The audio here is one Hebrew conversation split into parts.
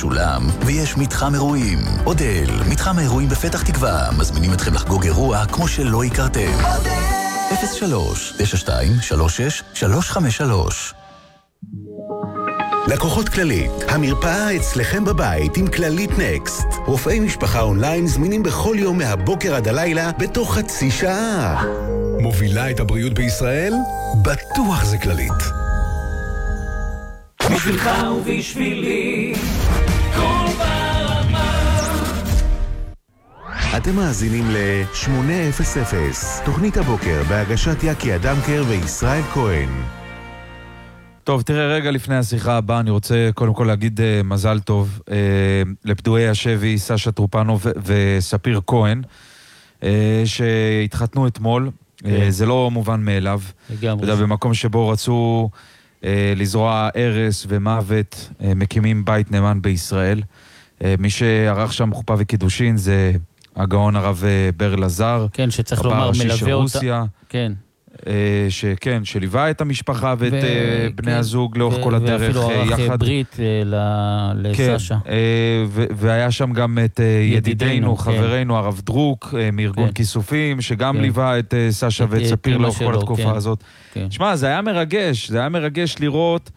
משולם, ויש מתחם אירועים. אודל, מתחם האירועים בפתח תקווה, מזמינים אתכם לחגוג אירוע כמו שלא הכרתם. 03-92-36-353. לקוחות כללית, המרפאה אצלכם בבית עם כללית נקסט. רופאי משפחה אונליין זמינים בכל יום מהבוקר עד הלילה בתוך חצי שעה. מובילה את הבריאות בישראל? בטוח זה כללית. בשבילך ובשבילי כל ברמה. אתם מאזינים ל-800, תוכנית הבוקר בהגשת יקי אדמקר וישראל כהן. טוב, תראה, רגע לפני השיחה הבאה, אני רוצה קודם כל להגיד מזל טוב לפדויי השבי סשה טרופנוב וספיר כהן, שהתחתנו אתמול. זה לא מובן מאליו. אתה יודע, במקום שבו רצו לזרוע הרס ומוות, מקימים בית נאמן בישראל. מי שערך שם חופה וקידושין זה הגאון הרב בר לזר. כן, שצריך לומר מלווה אותה. כן. שכן, שליווה את המשפחה ואת בני הזוג לאורך כל הדרך יחד. ואפילו ערך ברית לסשה. והיה שם גם את ידידנו, חברינו, הרב דרוק, מארגון כיסופים, שגם ליווה את סשה ואת ספיר לאורך כל התקופה הזאת. שמע, זה היה מרגש לראות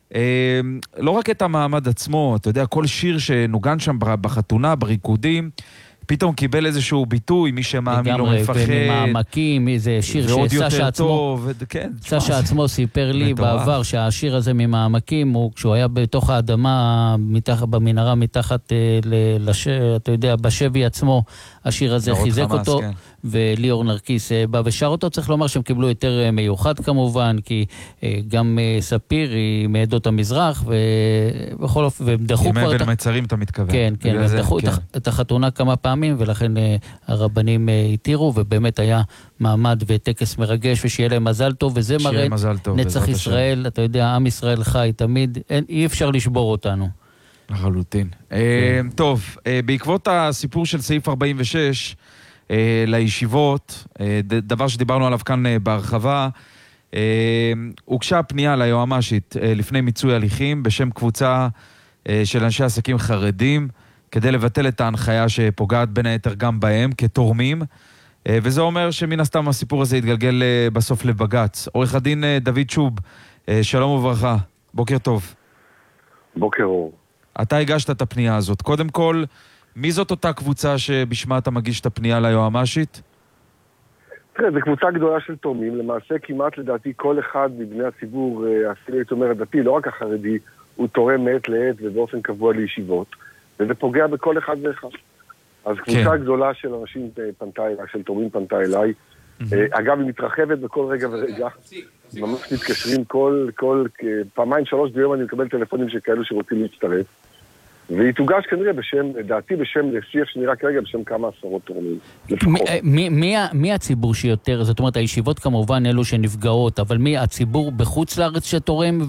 לא רק את המעמד עצמו, אתה יודע, כל שיר שנוגן שם בחתונה, בריקודים, פתאום קיבל איזשהו ביטוי, מי שמאמין לא מפחד. וממעמקים, איזה שיר שסשה עצמו, סשה עצמו סיפר לי בעבר שהשיר הזה ממעמקים, כשהוא היה בתוך האדמה, במנהרה מתחת, אתה יודע, בשבי עצמו, השיר הזה חיזק אותו, וליאור נרקיס בא ושר אותו. צריך לומר שהם קיבלו יותר מיוחד כמובן, כי גם ספיר היא מעדות המזרח, ובכל אופן, והם דחו כבר... ימי בין המצרים אתה מתכוון. כן, והם דחו את החתונה כמה פעמים, ולכן הרבנים התירו, ובאמת היה מעמד וטקס מרגש, ושיהיה להם מזל טוב, וזה מראה נצח ישראל, אתה יודע, עם ישראל חי תמיד, אי אפשר לשבור אותנו. לחלוטין. טוב, בעקבות הסיפור של סעיף 46 לישיבות, דבר שדיברנו עליו כאן בהרחבה, הוגשה פנייה ליועמ"שית לפני מיצוי הליכים בשם קבוצה של אנשי עסקים חרדים, כדי לבטל את ההנחיה שפוגעת בין היתר גם בהם כתורמים, וזה אומר שמן הסתם הסיפור הזה יתגלגל בסוף לבגץ. עורך הדין דוד שוב, שלום וברכה, בוקר טוב. בוקר אור. אתה הגשת את הפנייה הזאת. קודם כל, מי זאת אותה קבוצה שבשמה אתה מגיש את הפנייה ליועמ"שית? תראה, זו קבוצה גדולה של תורמים. למעשה כמעט לדעתי כל אחד מבני הציבור, אפילו הייתי אומר הדתי, לא רק החרדי, הוא תורם מעת לעת ובאופן קבוע לישיבות. וזה פוגע בכל אחד ואחד. אז קבוצה גדולה של אנשים פנתה אליי, של תורמים פנתה אליי. אגב, היא מתרחבת בכל רגע ורגע. ממש מתקשרים פעמיים 3 ביום אני מקבל טלפונים שכאלו שרוצים להצטרף. והיא תוגש כנראה בשם, דעתי בשם, לשיח שנראה כרגע בשם כמה עשרות תורמים. מי הציבור שיותר? זאת אומרת, הישיבות כמובן אלו שנפגעות, אבל מי הציבור בחוץ לארץ שתורם